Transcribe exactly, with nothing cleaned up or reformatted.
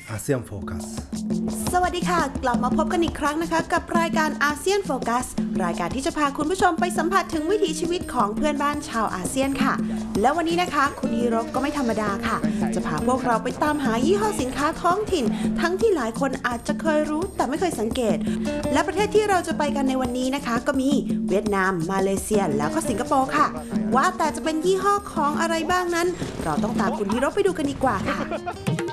อาเซียนโฟกัสสวัสดีค่ะกลับมาพบกันอีกครั้งนะคะกับรายการอาเซียนโฟกัสรายการที่จะพาคุณผู้ชมไปสัมผัสถึงวิถีชีวิตของเพื่อนบ้านชาวอาเซียนค่ะแล้ววันนี้นะคะคุณฮีโร่ก็ไม่ธรรมดาค่ะจะพาพวกเราไปตามหายี่ห้อสินค้าท้องถิ่นทั้งที่หลายคนอาจจะเคยรู้แต่ไม่เคยสังเกตและประเทศที่เราจะไปกันในวันนี้นะคะก็มีเวียดนามมาเลเซียแล้วก็สิงคโปร์ค่ะว่าแต่จะเป็นยี่ห้อของอะไรบ้างนั้นเราต้องตามคุณฮีโร่ไปดูกันดีกว่าค่ะ